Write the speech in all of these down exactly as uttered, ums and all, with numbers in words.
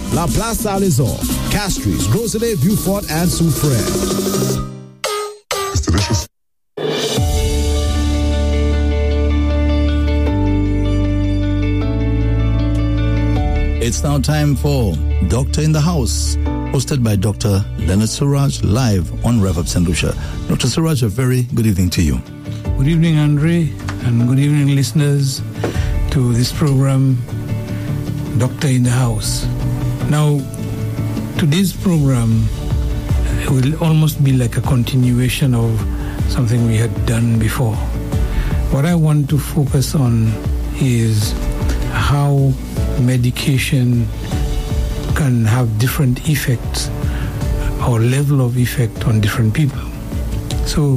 La Place Alizor, Castries, Groselet, Beaufort, and Soufrière. It's delicious. It's now time for Doctor in the House, hosted by Doctor Leonard Suraj, live on Rev Up Saint Lucia. Doctor Suraj, a very good evening to you. Good evening, Andre, and good evening, listeners, to this program, Doctor in the House. Now, today's program will almost be like a continuation of something we had done before. What I want to focus on is how medication can have different effects or level of effect on different people. So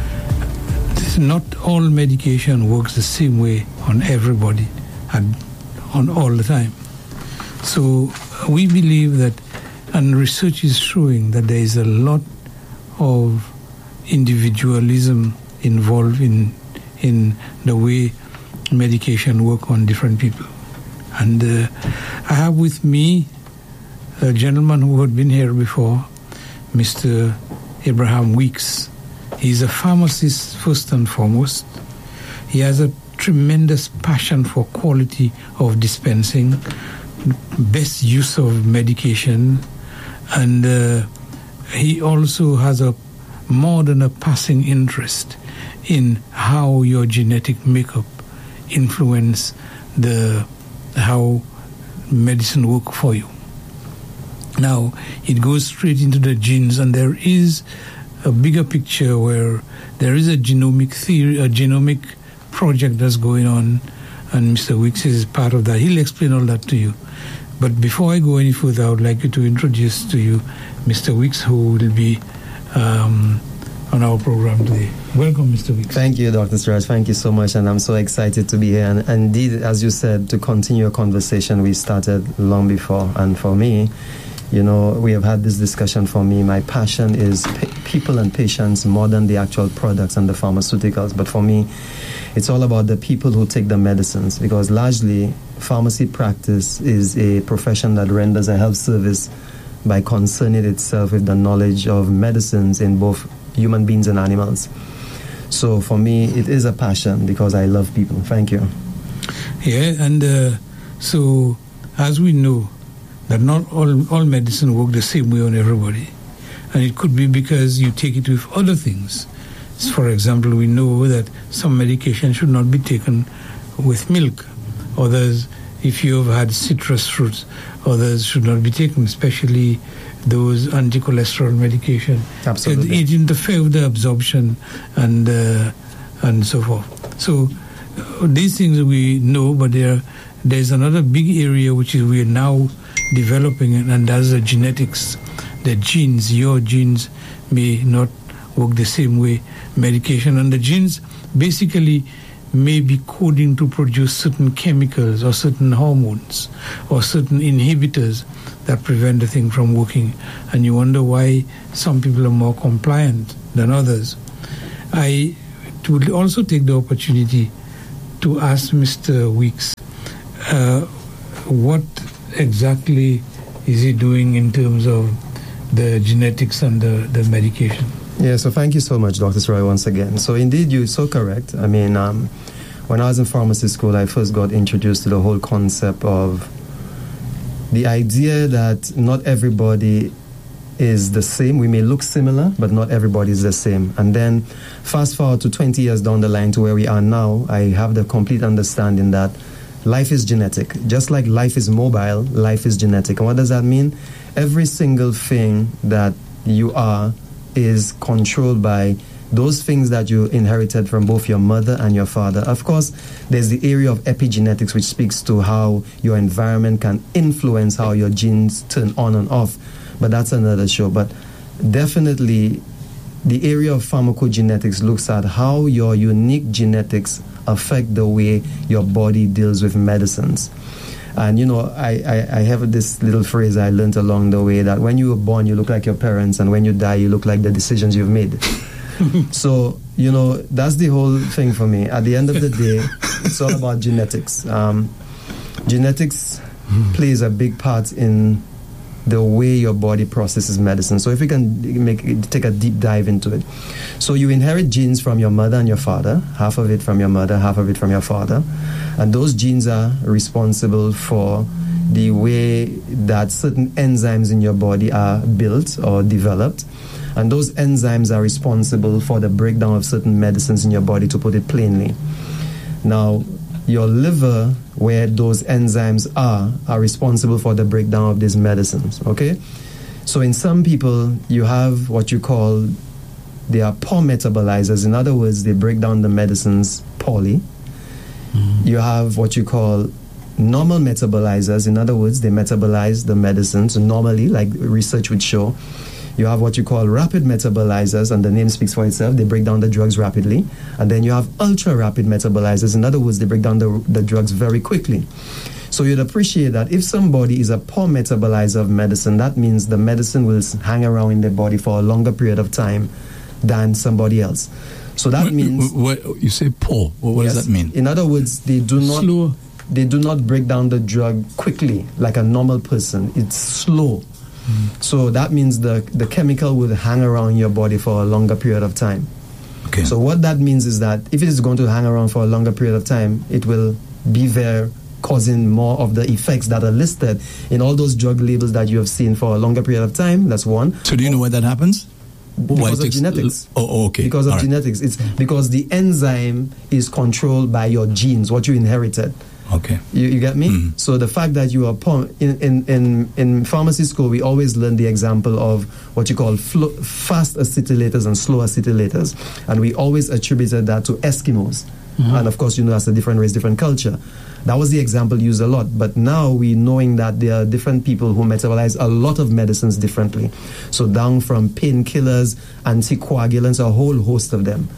this, not all medication works the same way on everybody and on all the time. So we believe that, and research is showing that there is a lot of individualism involved in in the way medication work on different people. And uh, I have with me a gentleman who had been here before, Mister Abraham Weeks. He's a pharmacist first and foremost. He has a tremendous passion for quality of dispensing, best use of medication, and uh, he also has a more than a passing interest in how your genetic makeup influence the how medicine work for you. Now, it goes straight into the genes, and there is a bigger picture where there is a genomic theory, a genomic project that's going on, and Mister Weeks is part of that. He'll explain all that to you. But before I go any further, I would like you to introduce to you Mister Weeks, who will be um, on our program today. Welcome, Mister Weeks. Thank you, Doctor Suraj. Thank you so much, and I'm so excited to be here. And, and indeed, as you said, to continue a conversation we started long before. And for me, you know, we have had this discussion. For me, my passion is pa- people and patients more than the actual products and the pharmaceuticals. But for me, it's all about the people who take the medicines, because largely pharmacy practice is a profession that renders a health service by concerning itself with the knowledge of medicines in both human beings and animals. So for me, it is a passion because I love people. Thank you. Yeah, and uh, so as we know that not all, all medicine work the same way on everybody. And it could be because you take it with other things. For example, we know that some medication should not be taken with milk. Others, if you have had citrus fruits, others should not be taken, especially those anti-cholesterol medication. Absolutely. It, it interferes with the absorption and uh, and so forth. So uh, these things we know, but there there's another big area which is we are now developing, and that's the genetics. The genes, your genes may not work the same way medication, and the genes basically may be coding to produce certain chemicals or certain hormones or certain inhibitors that prevent the thing from working, and you wonder why some people are more compliant than others. I would also take the opportunity to ask Mister Weeks, uh, what exactly is he doing in terms of the genetics and the, the medication? Yeah, so thank you so much, Doctor Roy, once again. So indeed, you're so correct. I mean, um, when I was in pharmacy school, I first got introduced to the whole concept of the idea that not everybody is the same. We may look similar, but not everybody is the same. And then fast forward to twenty years down the line to where we are now, I have the complete understanding that life is genetic. Just like life is mobile, life is genetic. And what does that mean? Every single thing that you are is controlled by those things that you inherited from both your mother and your father. Of course, there's the area of epigenetics, which speaks to how your environment can influence how your genes turn on and off. But that's another show. But definitely, the area of pharmacogenetics looks at how your unique genetics affect the way your body deals with medicines. And, you know, I, I, I have this little phrase I learned along the way that when you were born, you look like your parents, and when you die, you look like the decisions you've made. So, you know, that's the whole thing for me. At the end of the day, it's all about genetics. Um, genetics plays a big part in the way your body processes medicine. So if we can make take a deep dive into it. So you inherit genes from your mother and your father, half of it from your mother, half of it from your father. And those genes are responsible for the way that certain enzymes in your body are built or developed. And those enzymes are responsible for the breakdown of certain medicines in your body, to put it plainly. Now, your liver, where those enzymes are, are responsible for the breakdown of these medicines, okay? So in some people, you have what you call, they are poor metabolizers. In other words, they break down the medicines poorly. Mm-hmm. You have what you call normal metabolizers. In other words, they metabolize the medicines normally, like research would show. You have what you call rapid metabolizers, and the name speaks for itself. They break down the drugs rapidly. And then you have ultra-rapid metabolizers. In other words, they break down the, the drugs very quickly. So you'd appreciate that if somebody is a poor metabolizer of medicine, that means the medicine will hang around in their body for a longer period of time than somebody else. So that what, means... What, you say poor. What yes, does that mean? In other words, they do not... Slow. They do not break down the drug quickly like a normal person. It's slow. Mm. So that means the, the chemical will hang around your body for a longer period of time. Okay. So what that means is that if it is going to hang around for a longer period of time, it will be there causing more of the effects that are listed in all those drug labels that you have seen for a longer period of time. That's one. So do you know why that happens? Because of genetics. Oh, okay. Because of All right. genetics. It's because the enzyme is controlled by your genes, what you inherited. Okay. You, you get me? Mm. So the fact that you are poor, in, in, in, in pharmacy school, we always learn the example of what you call flo- fast acetylators and slow acetylators. And we always attributed that to Eskimos. Mm-hmm. And of course, you know, that's a different race, different culture. That was the example used a lot. But now we knowing that there are different people who metabolize a lot of medicines differently. So down from painkillers, anticoagulants, a whole host of them.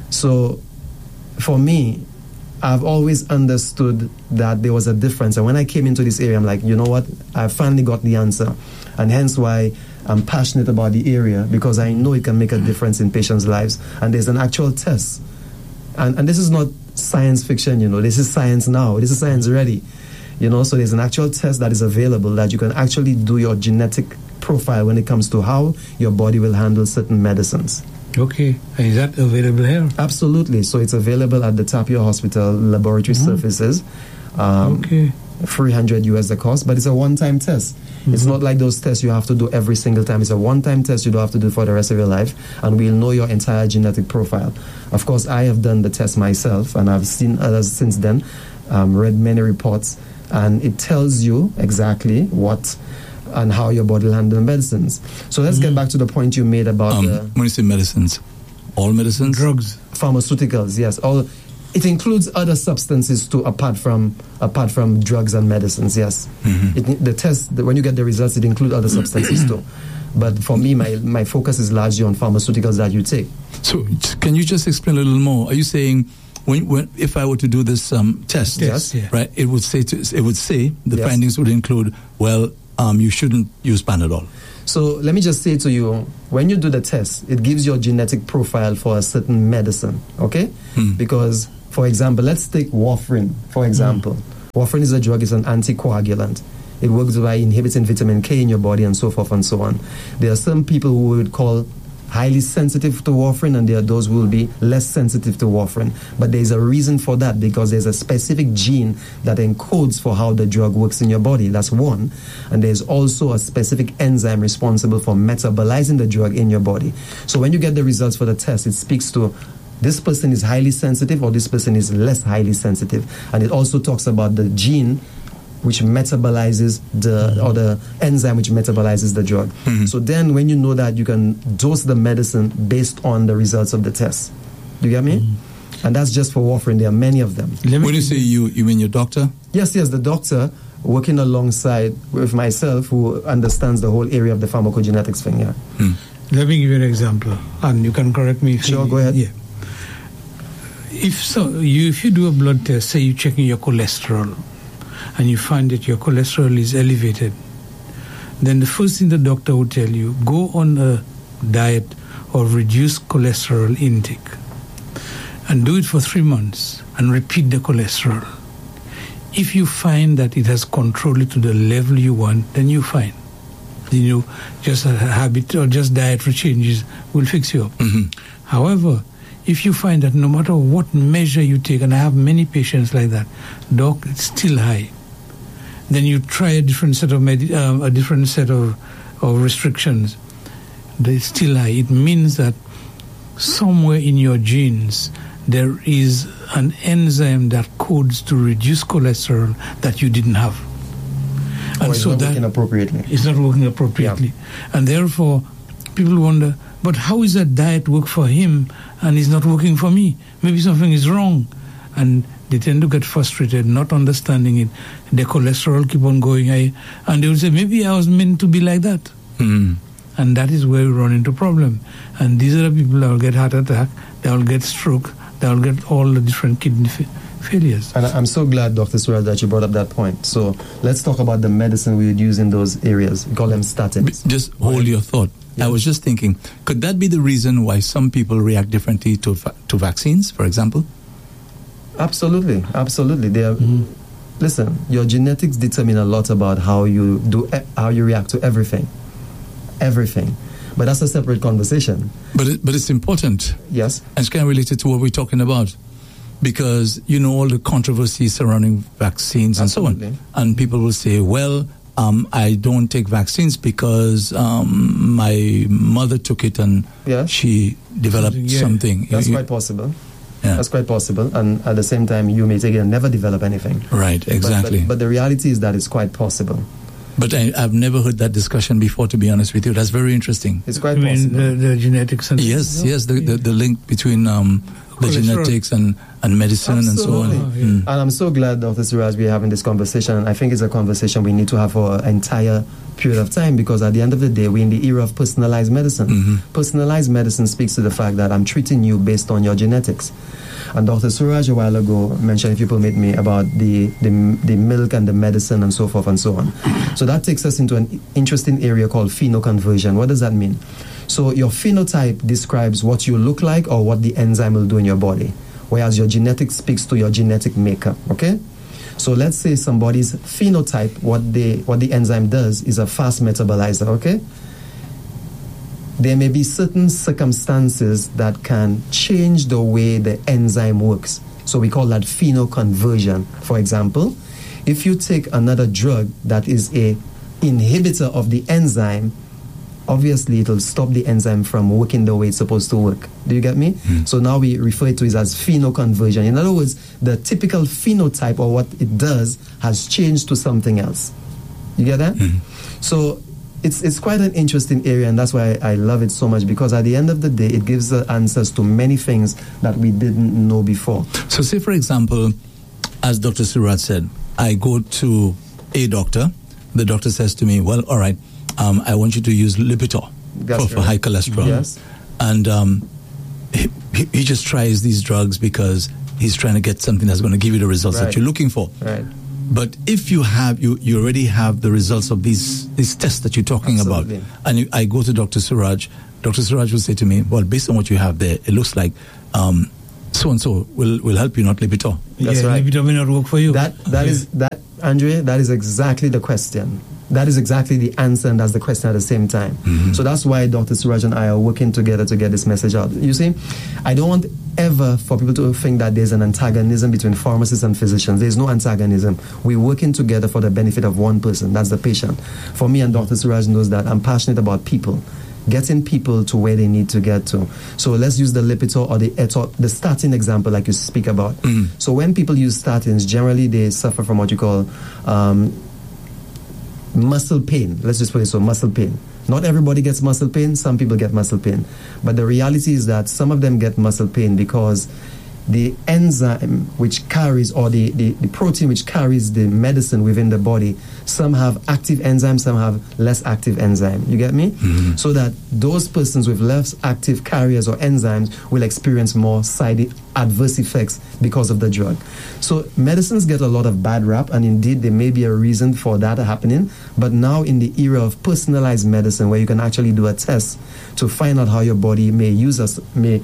So for me, I've always understood that there was a difference. And when I came into this area, I'm like, you know what? I finally got the answer. And hence why I'm passionate about the area, because I know it can make a difference in patients' lives. And there's an actual test. And, and this is not science fiction, you know. This is science now. This is science ready. You know, so there's an actual test that is available that you can actually do your genetic profile when it comes to how your body will handle certain medicines. Okay. Is that available here? Absolutely. So it's available at the Tapio Hospital Laboratory mm-hmm. Services. Um, okay. three hundred U S the cost, but it's a one-time test. Mm-hmm. It's not like those tests you have to do every single time. It's a one-time test you don't have to do for the rest of your life, and we'll know your entire genetic profile. Of course, I have done the test myself, and I've seen others since then, um, read many reports, and it tells you exactly what and how your body will handle medicines. So let's mm-hmm. get back to the point you made about um, the... When you say medicines, all medicines? Drugs. Pharmaceuticals, yes. All. It includes other substances too, apart from apart from drugs and medicines, yes. Mm-hmm. It, the test, the, when you get the results, it includes other substances too. But for me, my, my focus is largely on pharmaceuticals that you take. So can you just explain a little more? Are you saying... When, when, if I were to do this um, test, yes, yeah. right, it would say to, it would say the yes. findings would include, well, um, you shouldn't use Panadol. So let me just say to you, when you do the test, it gives your genetic profile for a certain medicine, okay? Hmm. Because, for example, let's take warfarin, for example. Hmm. Warfarin is a drug, it's an anticoagulant. It works by inhibiting vitamin K in your body and so forth and so on. There are some people who would call highly sensitive to warfarin, and there are those who will be less sensitive to warfarin. But there's a reason for that, because there's a specific gene that encodes for how the drug works in your body. That's one. And there's also a specific enzyme responsible for metabolizing the drug in your body. So when you get the results for the test, it speaks to this person is highly sensitive or this person is less highly sensitive. And it also talks about the gene which metabolizes the, or the enzyme which metabolizes the drug. Mm-hmm. So then when you know that, you can dose the medicine based on the results of the test. Do you get me? Mm-hmm. And that's just for warfarin. There are many of them. When you say you, you mean your doctor? Yes, yes, the doctor working alongside with myself, who understands the whole area of the pharmacogenetics thing, yeah. Mm. Let me give you an example, and you can correct me if Sure, you, go ahead. Yeah. If so, you if you do a blood test, say you're checking your cholesterol, and you find that your cholesterol is elevated, then the first thing the doctor would tell you, go on a diet of reduced cholesterol intake and do it for three months and repeat the cholesterol. If you find that it has controlled it to the level you want, then you're fine. you know, just a habit or just dietary changes will fix you up. Mm-hmm. However, if you find that no matter what measure you take, and I have many patients like that, doc, it's still high, then you try a different set of med- um, a different set of, of restrictions. It's still high. It means that somewhere in your genes there is an enzyme that codes to reduce cholesterol that you didn't have. And or it's so not that working appropriately. It's not working appropriately. Yeah. And therefore, people wonder, but how is that diet work for him and it's not working for me? Maybe something is wrong. And they tend to get frustrated, not understanding it. Their cholesterol keep on going high. And they will say, maybe I was meant to be like that. Mm. And that is where we run into problem. And these are the people that will get heart attack, they will get stroke, they will get all the different kidney fa- failures. And I'm so glad, Doctor Suraj, that you brought up that point. So let's talk about the medicine we would use in those areas. We call them statins. Just hold your thought. Yeah. I was just thinking, could that be the reason why some people react differently to va- to vaccines, for example? Absolutely, absolutely. They are. Mm-hmm. Listen, your genetics determine a lot about how you do, how you react to everything, everything. But that's a separate conversation. But it, but it's important. Yes. And it's kind of related to what we're talking about. Because, you know, all the controversy surrounding vaccines Absolutely. and so on. And people will say, well, um, I don't take vaccines because um, my mother took it and yes. she developed yeah. something. That's you, quite possible. Yeah. That's quite possible. And at the same time, you may take it and never develop anything. Right, exactly. But, but, but the reality is that it's quite possible. But I, I've never heard that discussion before, to be honest with you. That's very interesting. It's quite I mean, possible. the, the genetics and Yes, yes, the, the, the link between um, the genetics and, and medicine Absolutely. and so on. Oh, yeah. Mm. And I'm so glad, Doctor Suraj, we're having this conversation. I think it's a conversation we need to have for an entire period of time, because at the end of the day, we're in the era of personalized medicine. Mm-hmm. Personalized medicine speaks to the fact that I'm treating you based on your genetics. And Doctor Suraj a while ago mentioned, if people meet me, about the, the the milk and the medicine and so forth and so on. So that takes us into an interesting area called phenoconversion. What does that mean? So your phenotype describes what you look like or what the enzyme will do in your body, whereas your genetics speaks to your genetic makeup, okay? So let's say somebody's phenotype, what they what the enzyme does is a fast metabolizer, okay? There may be certain circumstances that can change the way the enzyme works. So we call that phenoconversion. For example, if you take another drug that is a inhibitor of the enzyme, obviously it will stop the enzyme from working the way it's supposed to work. Do you get me? Mm. So now we refer to it as phenoconversion. In other words, the typical phenotype or what it does has changed to something else. You get that? Mm. So It's it's quite an interesting area, and that's why I love it so much, because at the end of the day, it gives the answers to many things that we didn't know before. So say, for example, as Doctor Suraj said, I go to a doctor. The doctor says to me, well, all right, um, I want you to use Lipitor for, for high cholesterol. Yes. And um, he, he just tries these drugs because he's trying to get something that's going to give you the results right. that you're looking for. Right. But if you have, you, you already have the results of these these tests that you're talking Absolutely. about, and you, I go to Doctor Suraj, Doctor Suraj will say to me, well, based on what you have there, it looks like um, so-and-so will, will help you, not Lipitor. That's yeah, right. Lipitor may not work for you. That that yeah. is that, Andre, that is exactly the question. That is exactly the answer, and that's the question at the same time. Mm-hmm. So that's why Doctor Suraj and I are working together to get this message out. You see, I don't want ever for people to think that there's an antagonism between pharmacists and physicians. There's no antagonism. We're working together for the benefit of one person, that's the patient. For me, and Doctor Suraj knows that, I'm passionate about people, getting people to where they need to get to. So let's use the Lipitor or the Etor, the statin example like you speak about. Mm. So when people use statins, generally they suffer from what you call um, muscle pain. Let's just put it so, muscle pain. Not everybody gets muscle pain. Some people get muscle pain. But the reality is that some of them get muscle pain because the enzyme which carries, or the, the, the protein which carries the medicine within the body, some have active enzyme, some have less active enzyme. You get me? Mm-hmm. So that those persons with less active carriers or enzymes will experience more side adverse effects because of the drug. So medicines get a lot of bad rap, and indeed there may be a reason for that happening. But now in the era of personalized medicine, where you can actually do a test to find out how your body may use us, may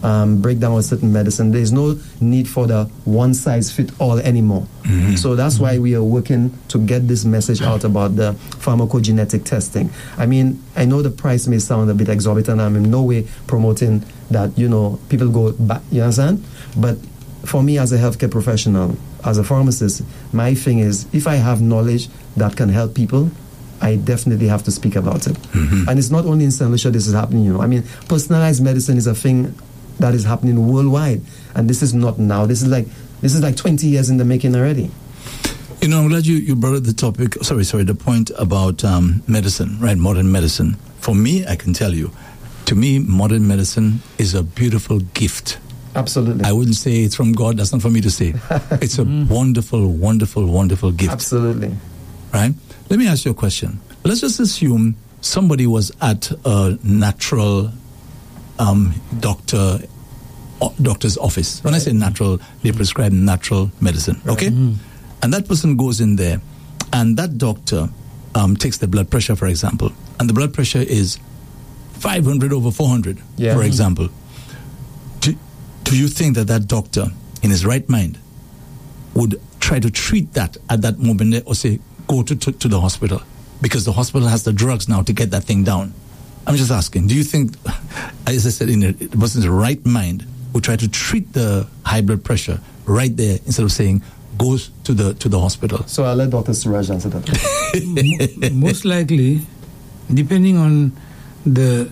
um, break down a certain medicine. There's no need for the one-size-fit-all anymore. Mm-hmm. So that's mm-hmm. why we are working to get this message out about the pharmacogenetic testing. I mean, I know the price may sound a bit exorbitant. I'm in no way promoting that, you know, people go back, you understand? But for me as a healthcare professional, as a pharmacist, my thing is, if I have knowledge that can help people, I definitely have to speak about it. Mm-hmm. And it's not only in Saint Lucia this is happening, you know. I mean, personalized medicine is a thing that is happening worldwide. And this is not now. This is like this is like twenty years in the making already. You know, I'm glad you, you brought up the topic, sorry, sorry, the point about um, medicine, right, modern medicine. For me, I can tell you, to me, modern medicine is a beautiful gift. Absolutely. I wouldn't say it's from God. That's not for me to say. It's a mm. wonderful, wonderful, wonderful gift. Absolutely. Right? Let me ask you a question. Let's just assume somebody was at a natural um, doctor doctor's office. When right. I say natural, they prescribe natural medicine. Okay? Mm. And that person goes in there, and that doctor um, takes the blood pressure, for example, and the blood pressure is five hundred over four hundred, yeah. for example. Do, do you think that that doctor, in his right mind, would try to treat that at that moment there, or say, go to, to, to the hospital? Because the hospital has the drugs now to get that thing down. I'm just asking, do you think, as I said, in a, the person's right mind would try to treat the high blood pressure right there instead of saying, goes to the to the hospital? So I'll let Doctor Suraj answer that. Most likely, depending on the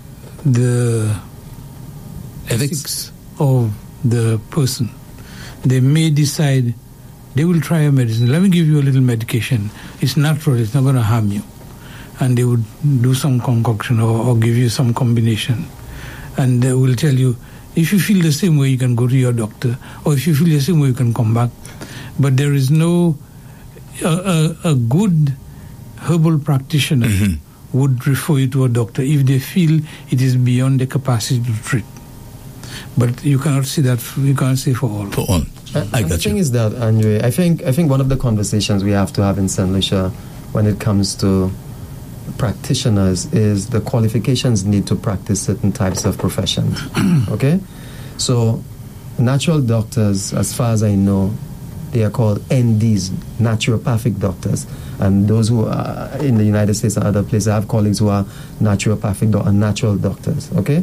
the ethics of the person, they may decide they will try a medicine. Let me give you a little medication. It's natural. It's not going to harm you. And they would do some concoction or, or give you some combination. And they will tell you, if you feel the same way, you can go to your doctor. Or if you feel the same way, you can come back. But there is no... A, a, a good herbal practitioner mm-hmm. would refer you to a doctor if they feel it is beyond their capacity to treat. But you cannot see that. You cannot say for all. For all. Uh, I got the you. thing is that, Andre, I think I think one of the conversations we have to have in Saint Lucia when it comes to practitioners is the qualifications need to practice certain types of professions. Okay? So, natural doctors, as far as I know, they are called N Ds, naturopathic doctors. And those who are in the United States and other places, I have colleagues who are naturopathic do- and natural doctors. Okay?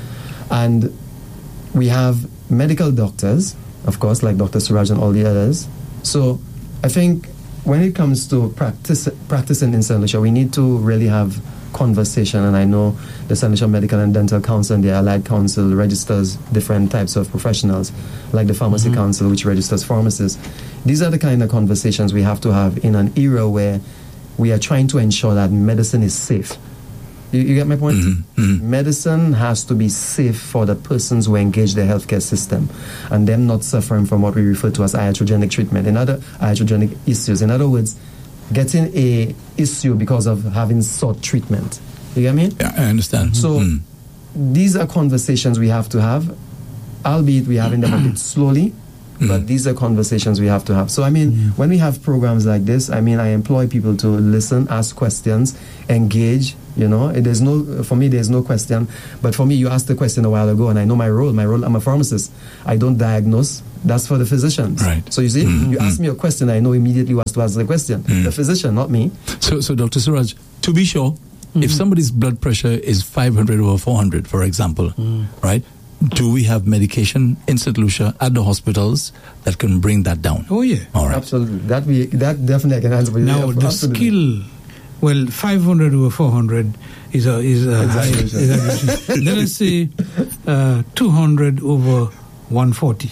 And we have medical doctors, of course, like Doctor Suraj and all the others. So I think when it comes to practice, practicing in Saint Lucia, we need to really have conversation. And I know the Saint Lucia Medical and Dental Council and the Allied Council registers different types of professionals, like the Pharmacy mm-hmm. Council, which registers pharmacists. These are the kind of conversations we have to have in an era where we are trying to ensure that medicine is safe. You, you get my point? Mm-hmm. Mm-hmm. Medicine has to be safe for the persons who engage the healthcare system and them not suffering from what we refer to as iatrogenic treatment, in other iatrogenic issues. In other words, getting a issue because of having sought treatment. You get me? Yeah, I understand. So mm-hmm. these are conversations we have to have, albeit we are having them a bit slowly, mm-hmm. but these are conversations we have to have. So, I mean, mm-hmm. when we have programs like this, I mean, I employ people to listen, ask questions, engage. You know, there's no, for me, there's no question. But for me, you asked the question a while ago, and I know my role. My role, I'm a pharmacist. I don't diagnose. That's for the physicians. Right. So you see, mm-hmm. you ask me a question, I know immediately what to answer the question. Mm-hmm. The physician, not me. So, so Doctor Suraj, to be sure, mm-hmm. if somebody's blood pressure is five hundred over four hundred, for example, mm. right, do we have medication in Saint Lucia at the hospitals that can bring that down? Oh, yeah. All right. Absolutely. That we that definitely I can answer for you. Now, the Absolutely. skill... Well, five hundred over four hundred is a is a high. Is a, let us say uh, two hundred over one forty.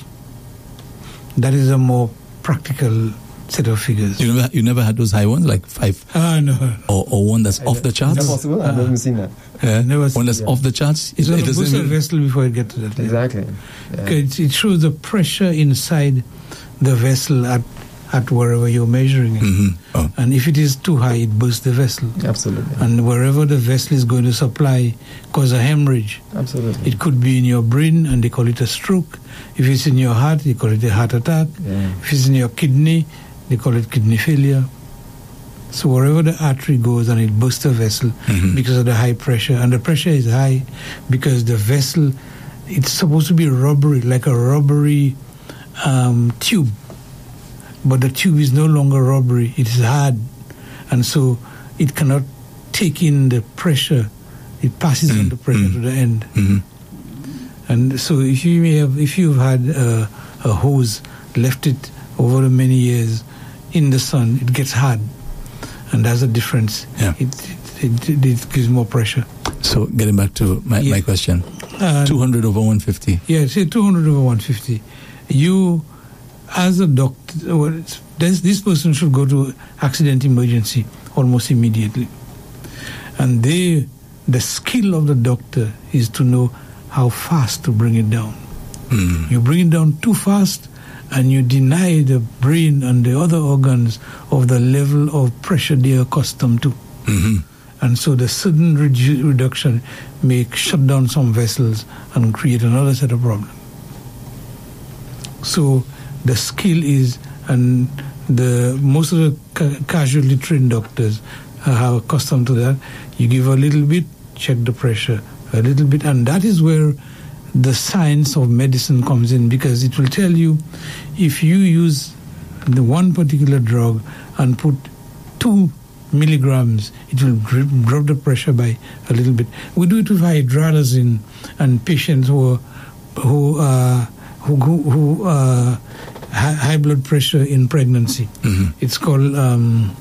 That is a more practical set of figures. You never, you never had those high ones, like five? Ah, uh, no. Or, or one that's I off the charts? Is that possible? I've never seen that. Yeah, never one that's yeah. off the charts? It's it, on it a booster even... vessel before it gets to that level. Exactly. Yeah. It, it shows the pressure inside the vessel at at wherever you're measuring it. Mm-hmm. Oh. And if it is too high, it bursts the vessel. Absolutely. And wherever the vessel is going to supply, cause a hemorrhage. Absolutely. It could be in your brain, and they call it a stroke. If it's in your heart, they call it a heart attack. Yeah. If it's in your kidney, they call it kidney failure. So wherever the artery goes, and it bursts the vessel mm-hmm. because of the high pressure. And the pressure is high because the vessel it's supposed to be rubbery, like a rubbery um, tube. But the tube is no longer rubbery, it is hard. And so it cannot take in the pressure. It passes mm. on the pressure mm. to the end. Mm-hmm. And so if you may have, if you've had uh, a hose, left it over the many years in the sun, it gets hard. And that's a difference. Yeah. It, it, it, it gives more pressure. So getting back to my, yeah. my question, uh, two hundred over one fifty. Yeah, say two hundred over one fifty. You, as a doctor, well, this, this person should go to accident emergency almost immediately. And they, the skill of the doctor is to know how fast to bring it down. Mm. You bring it down too fast and you deny the brain and the other organs of the level of pressure they are accustomed to. Mm-hmm. And so the sudden redu- reduction may shut down some vessels and create another set of problems. So the skill is, and the most of the ca- casually trained doctors are accustomed to that. You give a little bit, check the pressure, a little bit, and that is where the science of medicine comes in, because it will tell you if you use the one particular drug and put two milligrams, it will drip, drop the pressure by a little bit. We do it with hydralazine and patients who are, who uh, who who uh, high blood pressure in pregnancy. Mm-hmm. It's called um,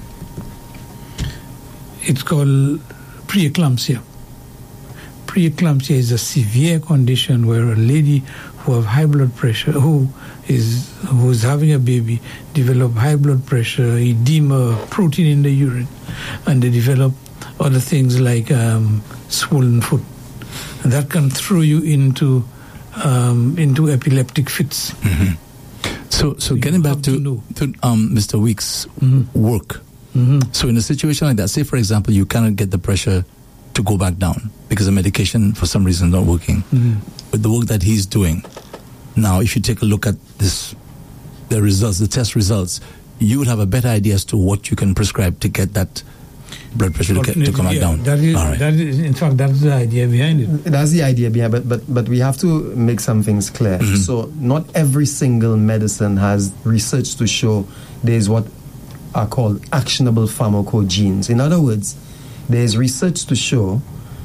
it's called preeclampsia. Preeclampsia is a severe condition where a lady who have high blood pressure, who is who is having a baby, develop high blood pressure, edema, protein in the urine, and they develop other things like um, swollen foot, and that can throw you into um, into epileptic fits. Mm-hmm. So, so, so getting back to, to, to um, Mister Weeks' mm-hmm. work. Mm-hmm. So, in a situation like that, say for example, you cannot get the pressure to go back down because the medication for some reason is not working. Mm-hmm. With the work that he's doing now, if you take a look at this, the results, the test results, you would have a better idea as to what you can prescribe to get that blood pressure to, get, to come back yeah, down. That is, right. that is, in fact, that's the idea behind it. That's the idea behind it, but, but, but we have to make some things clear. Mm-hmm. So not every single medicine has research to show there's what are called actionable pharmacogenes. In other words, there's research to show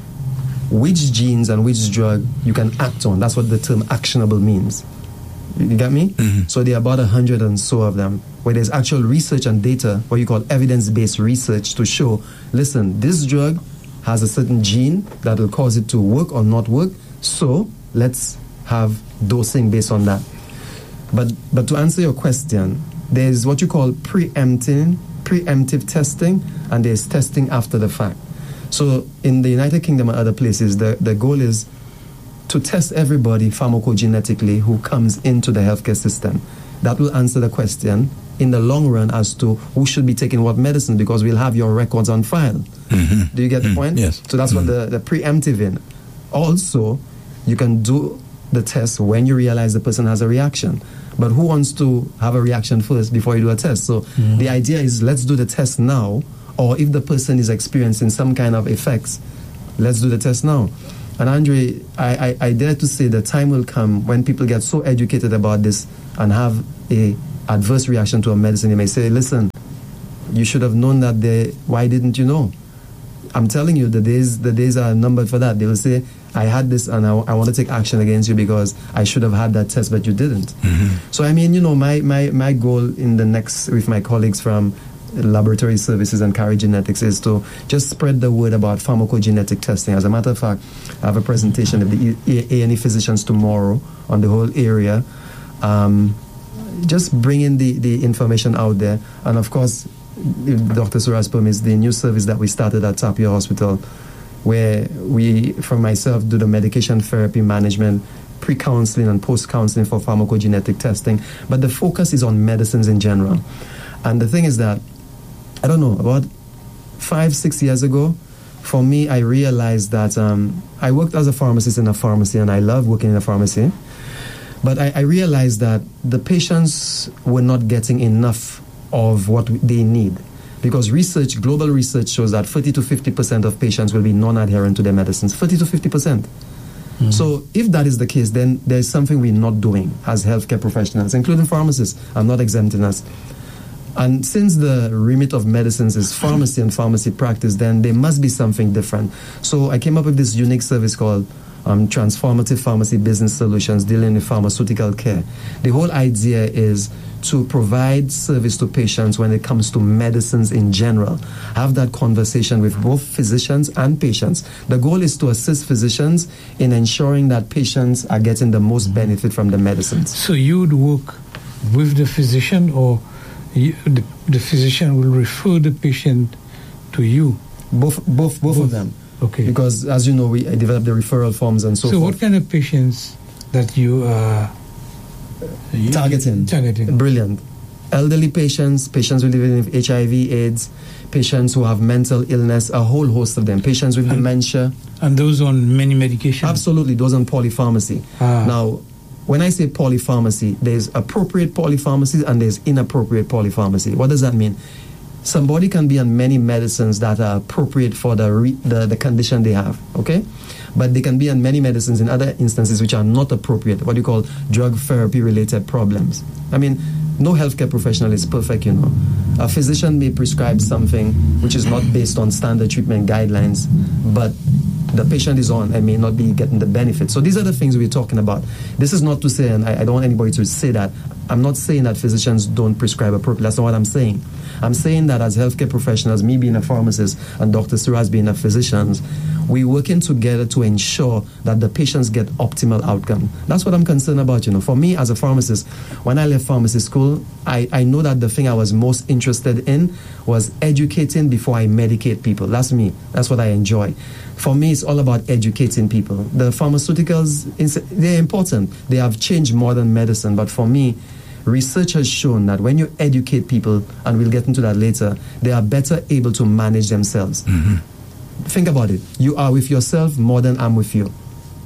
which genes and which drug you can act on. That's what the term actionable means. You get me? Mm-hmm. So there are about a hundred and so of them, where there's actual research and data, what you call evidence-based research, to show, listen, this drug has a certain gene that will cause it to work or not work, so let's have dosing based on that. But but to answer your question, there's what you call preempting, preemptive testing, and there's testing after the fact. So in the United Kingdom and other places, the, the goal is to test everybody pharmacogenetically who comes into the healthcare system. That will answer the question in the long run as to who should be taking what medicine, because we'll have your records on file. Mm-hmm. Do you get the mm-hmm. point? Yes. So that's mm-hmm. what the, the preemptive in. Also, you can do the test when you realize the person has a reaction. But who wants to have a reaction first before you do a test? So mm-hmm. the idea is, let's do the test now, or if the person is experiencing some kind of effects, let's do the test now. And Andre, I, I, I dare to say the time will come when people get so educated about this and have a adverse reaction to a medicine. They may say, listen, you should have known that they, why didn't you know? I'm telling you, the days the days are numbered for that. They will say, I had this and I, I want to take action against you because I should have had that test, but you didn't. Mm-hmm. So, I mean, you know, my, my, my goal in the next, with my colleagues from Laboratory Services and Carry Genetics, is to just spread the word about pharmacogenetic testing. As a matter of fact, I have a presentation with the A and E physicians tomorrow on the whole area. Um, just bringing the, the information out there. And of course, if Doctor Surah's permits, the new service that we started at Tapia Hospital, where we, from myself, do the medication therapy management, pre-counseling and post-counseling for pharmacogenetic testing. But the focus is on medicines in general. And the thing is that, I don't know, about five, six years ago, for me, I realized that um, I worked as a pharmacist in a pharmacy, and I love working in a pharmacy. But I, I realized that the patients were not getting enough of what they need. Because research, global research shows that thirty to fifty percent of patients will be non-adherent to their medicines. thirty to fifty percent. Mm. So if that is the case, then there's something we're not doing as healthcare professionals, including pharmacists. I'm not exempting us. And since the remit of medicines is pharmacy and pharmacy practice, then there must be something different. So I came up with this unique service called um, Transformative Pharmacy Business Solutions, dealing with pharmaceutical care. The whole idea is to provide service to patients when it comes to medicines in general. Have that conversation with both physicians and patients. The goal is to assist physicians in ensuring that patients are getting the most benefit from the medicines. So you would work with the physician, or you, the, the physician will refer the patient to you? Both, both, both, both. of them. Okay. Because, as you know, we developed the referral forms and so, so forth. So what kind of patients that you are uh, targeting? Targeting. Brilliant. Elderly patients, patients living with H I V, AIDS, patients who have mental illness, a whole host of them, patients with and, dementia. And those on many medications? Absolutely, those on polypharmacy. Ah. Now, when I say polypharmacy, there's appropriate polypharmacy and there's inappropriate polypharmacy. What does that mean? Somebody can be on many medicines that are appropriate for the, re- the the condition they have, okay? But they can be on many medicines in other instances which are not appropriate, what you call drug therapy-related problems. I mean, no healthcare professional is perfect, you know. A physician may prescribe something which is not based on standard treatment guidelines, but the patient is on and may not be getting the benefit. So these are the things we're talking about. This is not to say, and I, I don't want anybody to say that, I'm not saying that physicians don't prescribe appropriately. That's not what I'm saying. I'm saying that as healthcare professionals, me being a pharmacist and Doctor Suraj being a physician, we're working together to ensure that the patients get optimal outcome. That's what I'm concerned about, you know. For me as a pharmacist, when I left pharmacy school, I, I know that the thing I was most interested in was educating before I medicate people. That's me. That's what I enjoy. For me, it's all about educating people. The pharmaceuticals, they're important. They have changed modern medicine. But for me, research has shown that when you educate people, and we'll get into that later, they are better able to manage themselves. Mm-hmm. Think about it. You are with yourself more than I'm with you.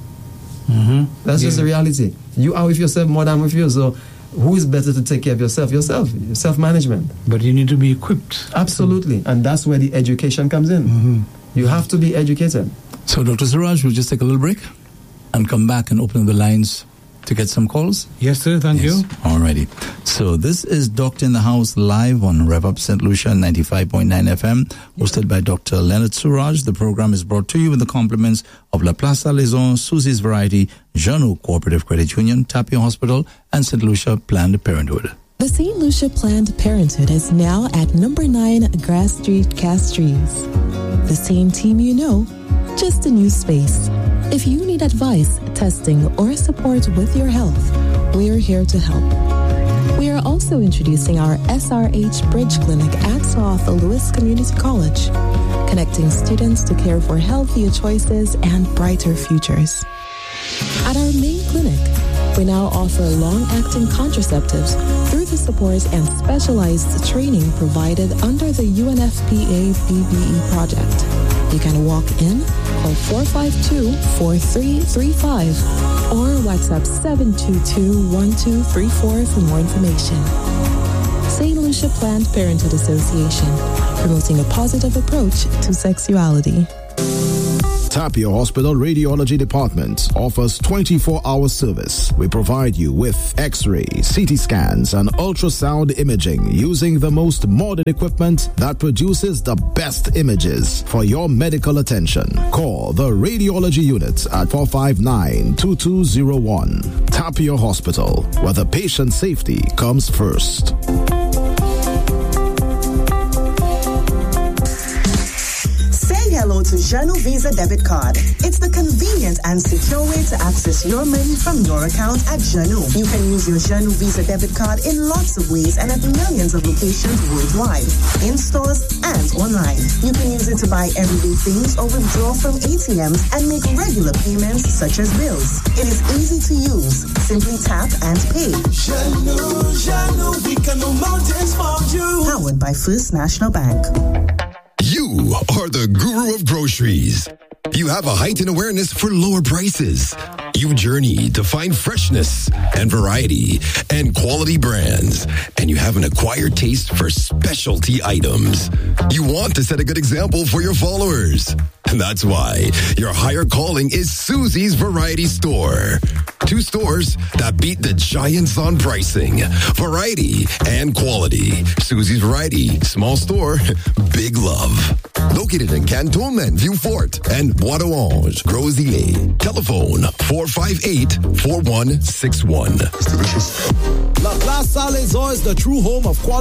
Mm-hmm. That's yeah. just the reality. You are with yourself more than I'm with you. So who is better to take care of yourself? Yourself. Self-management. But you need to be equipped. Absolutely. And that's where the education comes in. Mm-hmm. You have to be educated. So, Doctor Suraj, we'll just take a little break and come back and open the lines to get some calls. Yes, sir. Thank yes. you. Alrighty. So, this is Doctor in the House live on Rev Up Saint Lucia ninety-five point nine F M, hosted by Doctor Leonard Suraj. The program is brought to you with the compliments of La Place Salaison, Susie's Variety, Jeannot Cooperative Credit Union, Tapio Hospital, and Saint Lucia Planned Parenthood. The Saint Lucia Planned Parenthood is now at number nine Grass Street, Castries. The same team you know, just a new space. If you need advice, testing, or support with your health, we're here to help. We are also introducing our S R H Bridge Clinic at South Lewis Community College, connecting students to care for healthier choices and brighter futures. At our main clinic, we now offer long-acting contraceptives through the support and specialized training provided under the U N F P A B B E project. You can walk in, call four five two, four three three five, or WhatsApp seven two two, one two three four for more information. Saint Lucia Planned Parenthood Association, promoting a positive approach to sexuality. Tapio Hospital Radiology Department offers twenty-four hour service. We provide you with X-ray, C T scans, and ultrasound imaging using the most modern equipment that produces the best images for your medical attention. Call the Radiology Unit at four five nine, two two zero one. Tapio Hospital, where the patient safety comes first. Hello to Jeannot Visa Debit Card. It's the convenient and secure way to access your money from your account at Jeannot. You can use your Jeannot Visa Debit Card in lots of ways and at millions of locations worldwide, in stores and online. You can use it to buy everyday things or withdraw from A T Ms and make regular payments such as bills. It is easy to use. Simply tap and pay. Jeannot, Jeannot, we can move mountains for you. Powered by First National Bank. You are the guru of groceries. You have a heightened awareness for lower prices. You've journeyed to find freshness and variety and quality brands, and you have an acquired taste for specialty items. You want to set a good example for your followers. And that's why your higher calling is Susie's Variety Store. Two stores that beat the giants on pricing, variety, and quality. Susie's Variety, small store, big love. Located in Cantonment, Vieux Fort, and Bois d'Orange, Grozier. Telephone four five eight, four one six one. It's delicious. La Place Saint-Lézard is the true home of quality